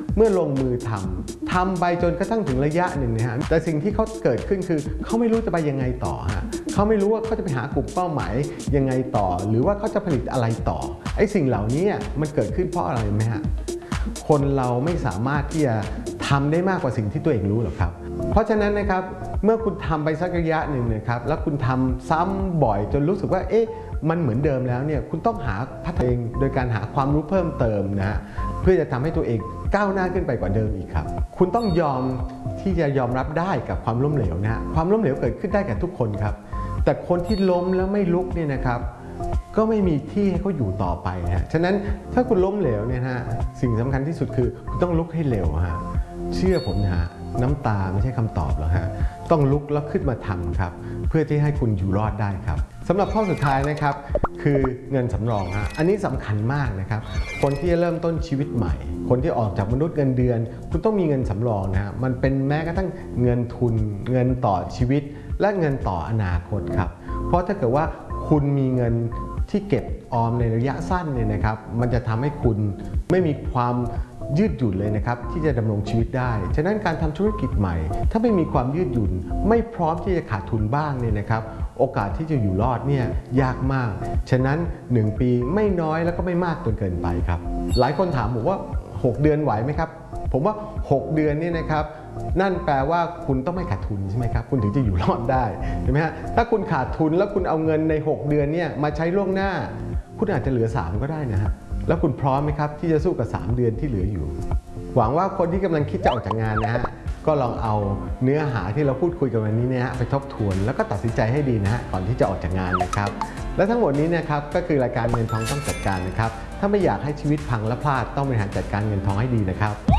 เมื่อลงมือทำไปจนกระทั่งถึงระยะหนึ่งนะฮะแต่สิ่งที่เขาเกิดขึ้นคือเขาไม่รู้จะไปยังไงต่อฮะเขาไม่รู้ว่าเขาจะไปหากลุ่มเป้าหมายยังไงต่อหรือว่าเขาจะผลิตอะไรต่อไอ้สิ่งเหล่านี้มันเกิดขึ้นเพราะอะไรไหมฮะคนเราไม่สามารถที่จะทำได้มากกว่าสิ่งที่ตัวเองรู้หรอกครับเพราะฉะนั้นนะครับเมื่อคุณทำไปสักระยะหนึ่งนะครับแล้วคุณทำซ้ำบ่อยจนรู้สึกว่ามันเหมือนเดิมแล้วเนี่ยคุณต้องหาพัฒนาเองโดยการหาความรู้เพิ่มเติมนะฮะเพื่อจะทำให้ตัวเองก้าวหน้าขึ้นไปกว่าเดิมอีกครับคุณต้องยอมที่จะยอมรับได้กับความล้มเหลวนะฮะความล้มเหลวเกิดขึ้นได้กับทุกคนครับแต่คนที่ล้มแล้วไม่ลุกเนี่ยนะครับก็ไม่มีที่ให้เขาอยู่ต่อไปฮะฉะนั้นถ้าคุณล้มเหลวเนี่ยฮะสิ่งสำคัญที่สุดคือคุณต้องลุกให้เร็วฮะเชื่อผมนะฮะน้ำตาไม่ใช่คำตอบหรอกฮะต้องลุกแล้วขึ้นมาทำครับเพื่อที่ให้คุณอยู่รอดได้ครับสำหรับข้อสุดท้ายนะครับคือเงินสำรองฮะอันนี้สำคัญมากนะครับคนที่จะเริ่มต้นชีวิตใหม่คนที่ออกจากมนุษย์เงินเดือนคุณต้องมีเงินสำรองนะฮะมันเป็นแม้กระทั่งเงินทุนเงินต่อชีวิตและเงินต่ออนาคตครับเพราะถ้าเกิดว่าคุณมีเงินที่เก็บออมในระยะสั้นเนี่ยนะครับมันจะทำให้คุณไม่มีความยืดหยุ่นเลยนะครับที่จะดำรงชีวิตได้ฉะนั้นการทำธุรกิจใหม่ถ้าไม่มีความยืดหยุ่นไม่พร้อมที่จะขาดทุนบ้างเนี่ยนะครับโอกาสที่จะอยู่รอดเนี่ยยากมากฉะนั้น1ปีไม่น้อยแล้วก็ไม่มากจนเกินไปครับหลายคนถามผมว่า6เดือนไหวไหมครับผมว่า6เดือนนี่นะครับนั่นแปลว่าคุณต้องไม่ขาดทุนใช่ไหมครับคุณถึงจะอยู่รอดได้ใช่ไหมฮะถ้าคุณขาดทุนแล้วคุณเอาเงินใน6เดือนเนี่ยมาใช้ล่วงหน้าคุณอาจจะเหลือ3ก็ได้นะฮะแล้วคุณพร้อมไหมครับที่จะสู้กับ3เดือนที่เหลืออยู่หวังว่าคนที่กำลังคิดจะออกจากงานนะฮะก็ลองเอาเนื้อหาที่เราพูดคุยกันวันนี้นะฮะไปทบทวนแล้วก็ตัดสินใจให้ดีนะฮะก่อนที่จะออกจากงานนะครับและทั้งหมดนี้นะครับก็คือรายการเงินทองต้องจัดการนะครับถ้าไม่อยากให้ชีวิตพังและพลาดต้องบริหารจัดการเงินทองให้ดีนะครับ